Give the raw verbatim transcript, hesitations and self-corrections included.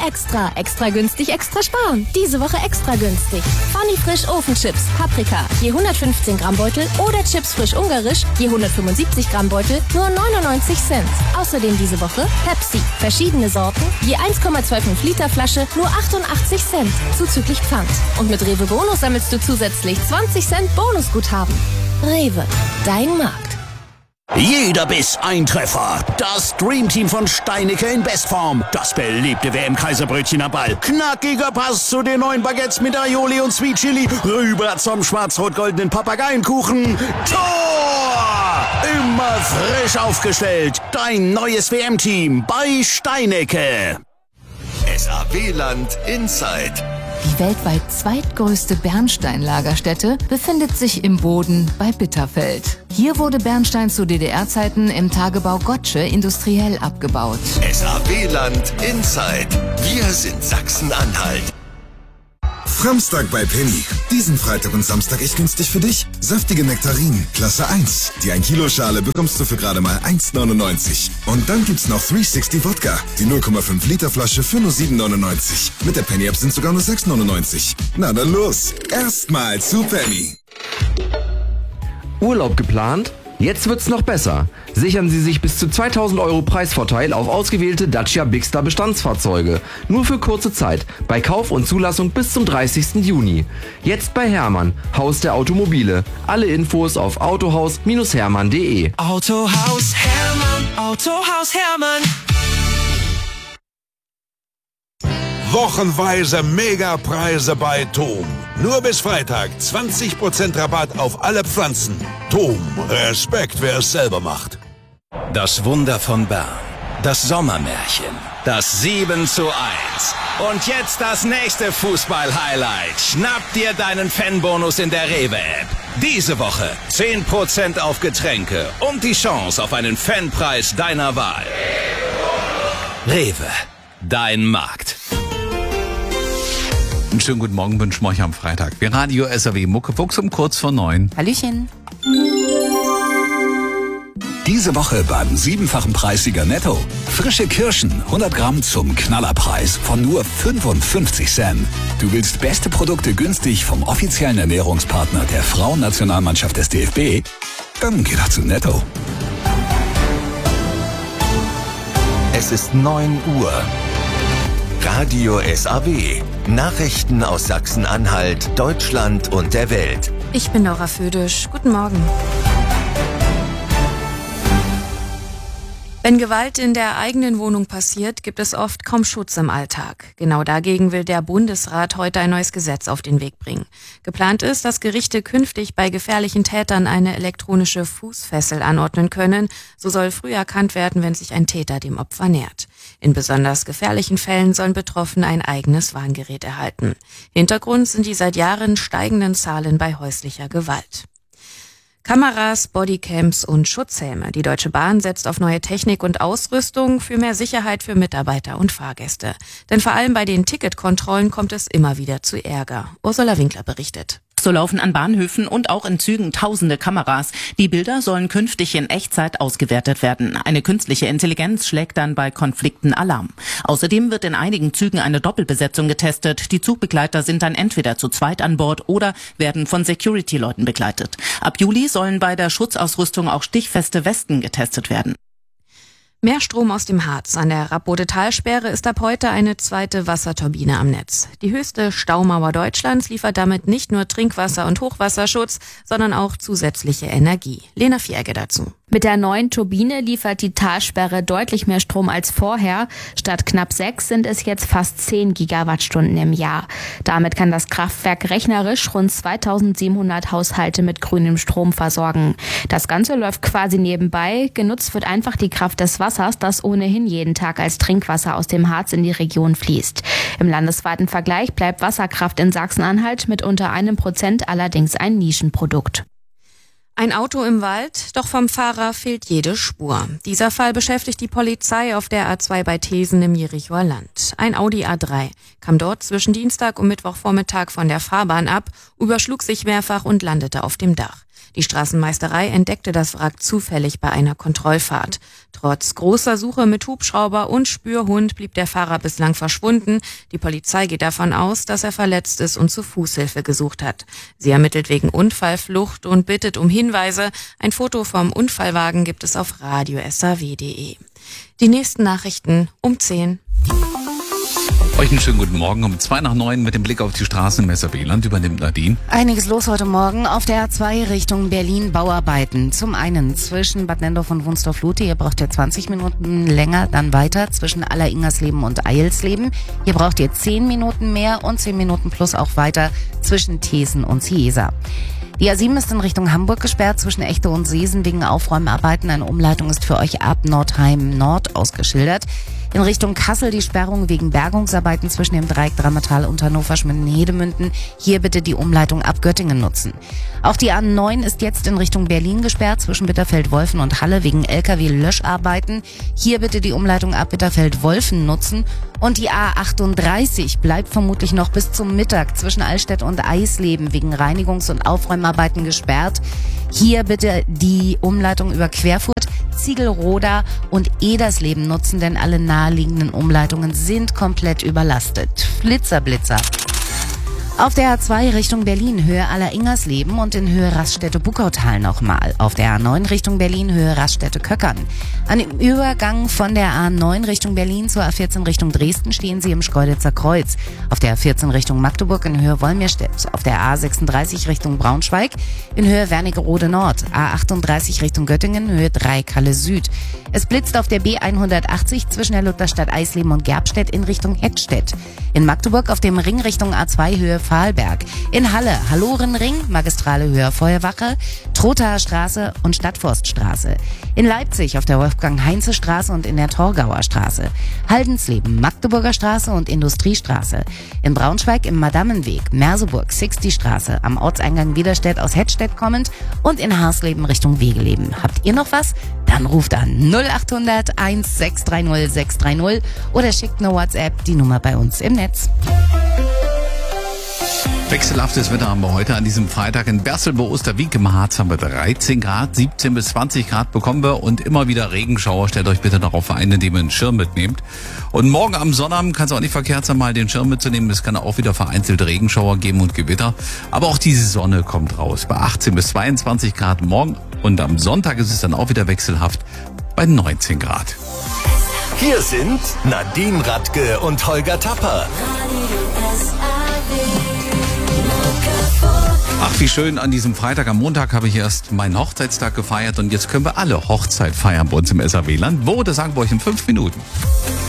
Extra. Extra günstig, extra sparen. Diese Woche extra günstig. Funny Frisch Ofenchips, Paprika, je hundertfünfzehn Gramm Beutel oder Chips frisch ungarisch, je hundertfünfundsiebzig Gramm Beutel, nur neunundneunzig Cent. Außerdem diese Woche Pepsi, verschiedene Sorten, je eins Komma fünfundzwanzig Liter Flasche, nur achtundachtzig Cent, zuzüglich Pfand. Und mit Rewe Bonus sammelst du zusätzlich zwanzig Cent Bonusguthaben. Rewe, dein Markt. Jeder Biss ein Treffer. Das Dreamteam von Steinecke in Bestform. Das beliebte W M-Kaiserbrötchen am Ball. Knackiger Pass zu den neuen Baguettes mit Aioli und Sweet Chili. Rüber zum schwarz-rot-goldenen Papageienkuchen. Tor! Immer frisch aufgestellt. Dein neues W M-Team bei Steinecke. S A W-Land Inside. Die weltweit zweitgrößte Bernsteinlagerstätte befindet sich im Boden bei Bitterfeld. Hier wurde Bernstein zu D D R-Zeiten im Tagebau Gottsche industriell abgebaut. S A W-Land Inside. Wir sind Sachsen-Anhalt. Framstag bei Penny. Diesen Freitag und Samstag echt günstig für dich. Saftige Nektarinen, Klasse eins. Die ein Kilo Schale bekommst du für gerade mal eins neunundneunzig. Und dann gibt's noch dreihundertsechzig Wodka. Die null Komma fünf Liter Flasche für nur sieben neunundneunzig. Mit der Penny App sind sogar nur sechs neunundneunzig. Na dann los. Erstmal zu Penny. Urlaub geplant? Jetzt wird's noch besser. Sichern Sie sich bis zu zweitausend Euro Preisvorteil auf ausgewählte Dacia Bigster Bestandsfahrzeuge. Nur für kurze Zeit. Bei Kauf und Zulassung bis zum dreißigsten Juni. Jetzt bei Hermann, Haus der Automobile. Alle Infos auf autohaus Hermann punkt de. Autohaus Hermann, Autohaus Hermann. Wochenweise Megapreise bei Thom. Nur bis Freitag zwanzig Prozent Rabatt auf alle Pflanzen. Thom, Respekt, wer es selber macht. Das Wunder von Bern. Das Sommermärchen. Das sieben zu eins. Und jetzt das nächste Fußball-Highlight. Schnapp dir deinen Fanbonus in der Rewe-App. Diese Woche zehn Prozent auf Getränke und die Chance auf einen Fanpreis deiner Wahl. Rewe, dein Markt. Einen schönen guten Morgen wünschen wir euch am Freitag. Wir Radio S A W Muckefuchs um kurz vor neun. Hallöchen. Diese Woche beim siebenfachen Preissieger Netto. Frische Kirschen, hundert Gramm zum Knallerpreis von nur fünfundfünfzig Cent. Du willst beste Produkte günstig vom offiziellen Ernährungspartner der Frauennationalmannschaft des D F B? Dann geh doch zu Netto. Es ist neun Uhr. Radio S A W. Nachrichten aus Sachsen-Anhalt, Deutschland und der Welt. Ich bin Nora Födisch. Guten Morgen. Wenn Gewalt in der eigenen Wohnung passiert, gibt es oft kaum Schutz im Alltag. Genau dagegen will der Bundesrat heute ein neues Gesetz auf den Weg bringen. Geplant ist, dass Gerichte künftig bei gefährlichen Tätern eine elektronische Fußfessel anordnen können. So soll früh erkannt werden, wenn sich ein Täter dem Opfer nähert. In besonders gefährlichen Fällen sollen Betroffene ein eigenes Warngerät erhalten. Hintergrund sind die seit Jahren steigenden Zahlen bei häuslicher Gewalt. Kameras, Bodycams und Schutzhelme. Die Deutsche Bahn setzt auf neue Technik und Ausrüstung für mehr Sicherheit für Mitarbeiter und Fahrgäste. Denn vor allem bei den Ticketkontrollen kommt es immer wieder zu Ärger. Ursula Winkler berichtet. So laufen an Bahnhöfen und auch in Zügen tausende Kameras. Die Bilder sollen künftig in Echtzeit ausgewertet werden. Eine künstliche Intelligenz schlägt dann bei Konflikten Alarm. Außerdem wird in einigen Zügen eine Doppelbesetzung getestet. Die Zugbegleiter sind dann entweder zu zweit an Bord oder werden von Security-Leuten begleitet. Ab Juli sollen bei der Schutzausrüstung auch stichfeste Westen getestet werden. Mehr Strom aus dem Harz. An der Rappode-Talsperre ist ab heute eine zweite Wasserturbine am Netz. Die höchste Staumauer Deutschlands liefert damit nicht nur Trinkwasser- und Hochwasserschutz, sondern auch zusätzliche Energie. Lena Vierge dazu. Mit der neuen Turbine liefert die Talsperre deutlich mehr Strom als vorher. Statt knapp sechs sind es jetzt fast zehn Gigawattstunden im Jahr. Damit kann das Kraftwerk rechnerisch rund zweitausendsiebenhundert Haushalte mit grünem Strom versorgen. Das Ganze läuft quasi nebenbei. Genutzt wird einfach die Kraft des Wassers, das ohnehin jeden Tag als Trinkwasser aus dem Harz in die Region fließt. Im landesweiten Vergleich bleibt Wasserkraft in Sachsen-Anhalt mit unter einem Prozent allerdings ein Nischenprodukt. Ein Auto im Wald, doch vom Fahrer fehlt jede Spur. Dieser Fall beschäftigt die Polizei auf der A zwei bei Thesen im Jerichoer Land. Ein Audi A drei kam dort zwischen Dienstag und Mittwochvormittag von der Fahrbahn ab, überschlug sich mehrfach und landete auf dem Dach. Die Straßenmeisterei entdeckte das Wrack zufällig bei einer Kontrollfahrt. Trotz großer Suche mit Hubschrauber und Spürhund blieb der Fahrer bislang verschwunden. Die Polizei geht davon aus, dass er verletzt ist und zu Fußhilfe gesucht hat. Sie ermittelt wegen Unfallflucht und bittet um Hinweise. Ein Foto vom Unfallwagen gibt es auf radio s a w punkt d e. Die nächsten Nachrichten um zehn. Euch einen schönen guten Morgen. Um zwei nach neun mit dem Blick auf die Straßen im S A W-Land übernimmt Nadine. Einiges los heute Morgen auf der A zwei Richtung Berlin Bauarbeiten. Zum einen zwischen Bad Nendorf und Wunstorf-Lute. Hier braucht ihr zwanzig Minuten länger, dann weiter zwischen Aller-Ingersleben und Eilsleben. Hier braucht ihr zehn Minuten mehr und zehn Minuten plus auch weiter zwischen Thesen und Ciesa. Die A sieben ist in Richtung Hamburg gesperrt, zwischen Echte und Seesen wegen Aufräumarbeiten. Eine Umleitung ist für euch ab Nordheim Nord ausgeschildert. In Richtung Kassel die Sperrung wegen Bergungsarbeiten zwischen dem Dreieck Drammertal und Hannover-Schmitten-Hedemünden. Hier bitte die Umleitung ab Göttingen nutzen. Auch die A neun ist jetzt in Richtung Berlin gesperrt, zwischen Bitterfeld-Wolfen und Halle wegen L K W-Löscharbeiten. Hier bitte die Umleitung ab Bitterfeld-Wolfen nutzen. Und die A achtunddreißig bleibt vermutlich noch bis zum Mittag zwischen Allstedt und Eisleben wegen Reinigungs- und Aufräumarbeiten gesperrt. Hier bitte die Umleitung über Querfurt, Ziegelroda und Edersleben nutzen, denn alle naheliegenden Umleitungen sind komplett überlastet. Flitzer, Blitzer. Auf der A zwei Richtung Berlin, Höhe Aller-Ingersleben und in Höhe Raststätte-Buckautal nochmal. Auf der A neun Richtung Berlin, Höhe Raststätte-Köckern. An dem Übergang von der A neun Richtung Berlin zur A vierzehn Richtung Dresden stehen Sie im Schkeuditzer Kreuz. Auf der A vierzehn Richtung Magdeburg in Höhe Wolmirstedt. Auf der A sechsunddreißig Richtung Braunschweig in Höhe Wernigerode Nord. A achtunddreißig Richtung Göttingen, Höhe drei Kalle Süd. Es blitzt auf der B hundertachtzig zwischen der Lutherstadt Eisleben und Gerbstedt in Richtung Hettstedt. In Magdeburg auf dem Ring Richtung A zwei Höhe Fahlberg. In Halle Hallorenring, Magistrale Höhe Feuerwache, Trothaer Straße und Stadtforststraße. In Leipzig auf der Wolfgang-Heinze-Straße und in der Torgauer Straße. Haldensleben, Magdeburger Straße und Industriestraße. In Braunschweig im Madammenweg, Merseburg, Sixty-Straße, am Ortseingang Widerstedt aus Hettstedt kommend und in Harsleben Richtung Wegeleben. Habt ihr noch was? Dann ruft an null achthundert eins sechs drei null sechs drei null oder schickt eine WhatsApp, die Nummer bei uns im Netz. Wechselhaftes Wetter haben wir heute an diesem Freitag in Bersel bei Osterwieck. Im Harz haben wir dreizehn Grad, siebzehn bis zwanzig Grad bekommen wir und immer wieder Regenschauer. Stellt euch bitte darauf ein, indem ihr einen Schirm mitnehmt. Und morgen am Sonnabend kann es auch nicht verkehrt sein, mal den Schirm mitzunehmen. Es kann auch wieder vereinzelt Regenschauer geben und Gewitter. Aber auch die Sonne kommt raus bei achtzehn bis zweiundzwanzig Grad morgen. Und am Sonntag ist es dann auch wieder wechselhaft bei neunzehn Grad. Hier sind Nadine Radke und Holger Tapper. Ach, wie schön, an diesem Freitag. Am Montag habe ich erst meinen Hochzeitstag gefeiert und jetzt können wir alle Hochzeit feiern bei uns im S A W-Land. Wo? Das sagen wir euch in fünf Minuten.